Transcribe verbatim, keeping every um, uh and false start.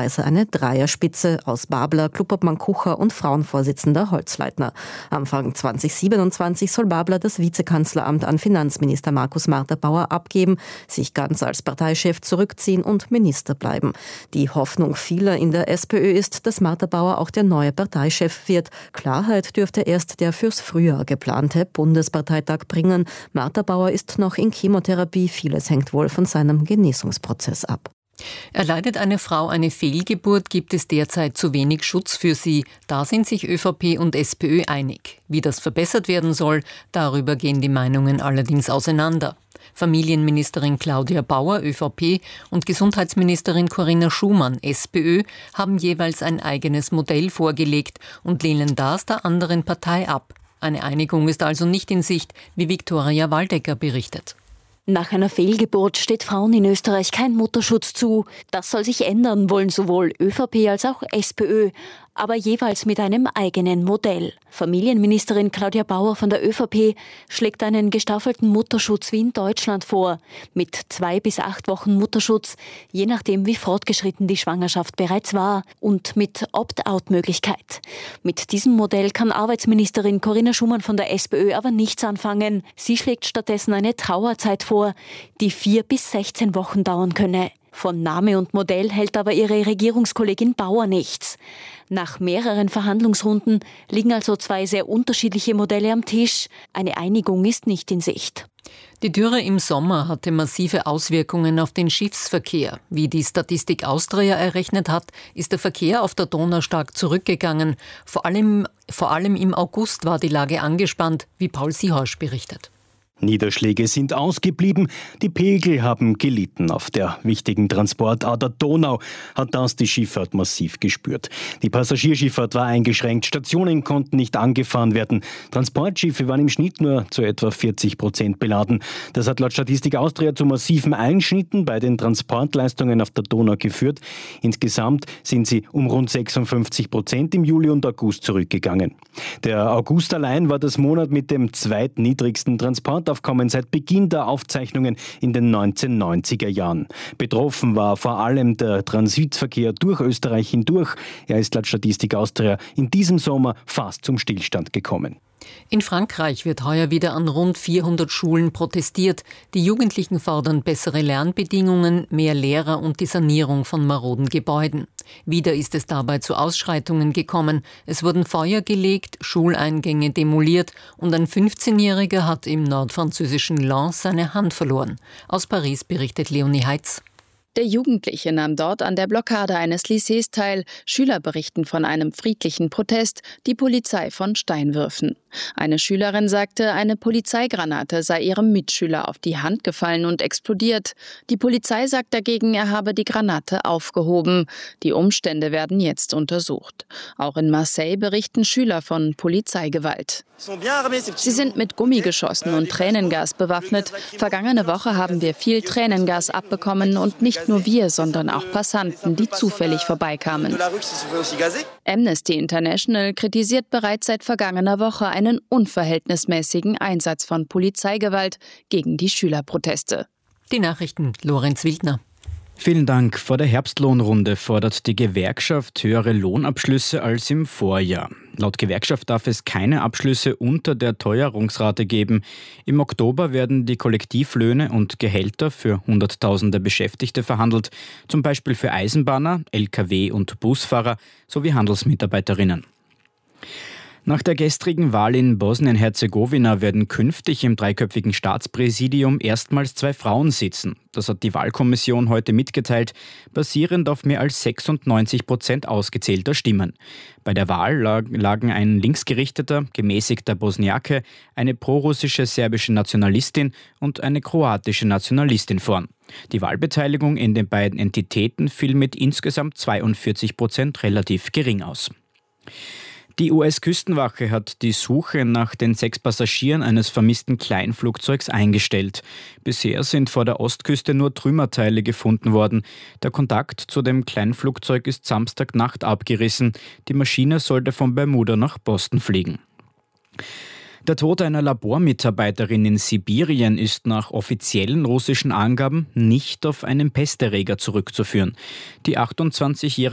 möglicherweise eine Dreierspitze aus Babler, Klubobmann Kucher und Frauenvorsitzender Holzleitner. Anfang zwanzig siebenundzwanzig soll Babler das Vizekanzleramt an Finanzminister Markus Marter-Bauer abgeben, sich ganz als Parteichef zurückziehen und Minister bleiben. Die Hoffnung vieler in der SPÖ ist, dass Marter-Bauer auch der neue Parteichef wird. Klarheit dürfte erst der fürs Frühjahr geplante Bundesparteitag bringen. Marter-Bauer ist noch in Chemotherapie. Vieles hängt wohl von seinem Genesungsprozess ab. Erleidet eine Frau eine Fehlgeburt, gibt es derzeit zu wenig Schutz für sie. Da sind sich ÖVP und SPÖ einig. Wie das verbessert werden soll, darüber gehen die Meinungen allerdings auseinander. Familienministerin Claudia Bauer, ÖVP, und Gesundheitsministerin Corinna Schumann, SPÖ, haben jeweils ein eigenes Modell vorgelegt und lehnen das der anderen Partei ab. Eine Einigung ist also nicht in Sicht, wie Viktoria Waldecker berichtet. Nach einer Fehlgeburt steht Frauen in Österreich kein Mutterschutz zu. Das soll sich ändern, wollen sowohl ÖVP als auch SPÖ, aber jeweils mit einem eigenen Modell. Familienministerin Claudia Bauer von der ÖVP schlägt einen gestaffelten Mutterschutz wie in Deutschland vor, mit zwei bis acht Wochen Mutterschutz, je nachdem wie fortgeschritten die Schwangerschaft bereits war, und mit Opt-out-Möglichkeit. Mit diesem Modell kann Arbeitsministerin Corinna Schumann von der SPÖ aber nichts anfangen. Sie schlägt stattdessen eine Trauerzeit vor, die vier bis sechzehn Wochen dauern könne. Von Name und Modell hält aber ihre Regierungskollegin Bauer nichts. Nach mehreren Verhandlungsrunden liegen also zwei sehr unterschiedliche Modelle am Tisch. Eine Einigung ist nicht in Sicht. Die Dürre im Sommer hatte massive Auswirkungen auf den Schiffsverkehr. Wie die Statistik Austria errechnet hat, ist der Verkehr auf der Donau stark zurückgegangen. Vor allem, vor allem im August war die Lage angespannt, wie Paul Siehaus berichtet. Niederschläge sind ausgeblieben, die Pegel haben gelitten. Auf der wichtigen Transportader Donau hat das die Schifffahrt massiv gespürt. Die Passagierschifffahrt war eingeschränkt, Stationen konnten nicht angefahren werden. Transportschiffe waren im Schnitt nur zu etwa vierzig Prozent beladen. Das hat laut Statistik Austria zu massiven Einschnitten bei den Transportleistungen auf der Donau geführt. Insgesamt sind sie um rund sechsundfünfzig Prozent im Juli und August zurückgegangen. Der August allein war das Monat mit dem zweitniedrigsten Transport Aufkommen seit Beginn der Aufzeichnungen in den neunzehnhundertneunziger Jahren. Betroffen war vor allem der Transitverkehr durch Österreich hindurch. Er ist laut Statistik Austria in diesem Sommer fast zum Stillstand gekommen. In Frankreich wird heuer wieder an rund vierhundert Schulen protestiert. Die Jugendlichen fordern bessere Lernbedingungen, mehr Lehrer und die Sanierung von maroden Gebäuden. Wieder ist es dabei zu Ausschreitungen gekommen. Es wurden Feuer gelegt, Schuleingänge demoliert und ein fünfzehnjähriger hat im nordfranzösischen Lens seine Hand verloren. Aus Paris berichtet Leonie Heitz. Der Jugendliche nahm dort an der Blockade eines Lycées teil. Schüler berichten von einem friedlichen Protest, die Polizei von Steinwürfen. Eine Schülerin sagte, eine Polizeigranate sei ihrem Mitschüler auf die Hand gefallen und explodiert. Die Polizei sagt dagegen, er habe die Granate aufgehoben. Die Umstände werden jetzt untersucht. Auch in Marseille berichten Schüler von Polizeigewalt. Sie sind mit Gummigeschossen und Tränengas bewaffnet. Vergangene Woche haben wir viel Tränengas abbekommen und nicht nur wir, sondern auch Passanten, die zufällig vorbeikamen. Amnesty International kritisiert bereits seit vergangener Woche einen unverhältnismäßigen Einsatz von Polizeigewalt gegen die Schülerproteste. Die Nachrichten Lorenz Wildner. Vielen Dank. Vor der Herbstlohnrunde fordert die Gewerkschaft höhere Lohnabschlüsse als im Vorjahr. Laut Gewerkschaft darf es keine Abschlüsse unter der Teuerungsrate geben. Im Oktober werden die Kollektivlöhne und Gehälter für Hunderttausende Beschäftigte verhandelt, zum Beispiel für Eisenbahner, L K W- und Busfahrer sowie Handelsmitarbeiterinnen. Nach der gestrigen Wahl in Bosnien-Herzegowina werden künftig im dreiköpfigen Staatspräsidium erstmals zwei Frauen sitzen. Das hat die Wahlkommission heute mitgeteilt, basierend auf mehr als sechsundneunzig Prozent ausgezählter Stimmen. Bei der Wahl lagen ein linksgerichteter, gemäßigter Bosniake, eine prorussische serbische Nationalistin und eine kroatische Nationalistin vorn. Die Wahlbeteiligung in den beiden Entitäten fiel mit insgesamt zweiundvierzig Prozent relativ gering aus. Die U S-Küstenwache hat die Suche nach den sechs Passagieren eines vermissten Kleinflugzeugs eingestellt. Bisher sind vor der Ostküste nur Trümmerteile gefunden worden. Der Kontakt zu dem Kleinflugzeug ist Samstagnacht abgerissen. Die Maschine sollte von Bermuda nach Boston fliegen. Der Tod einer Labormitarbeiterin in Sibirien ist nach offiziellen russischen Angaben nicht auf einen Pesterreger zurückzuführen. Die achtundzwanzigjährige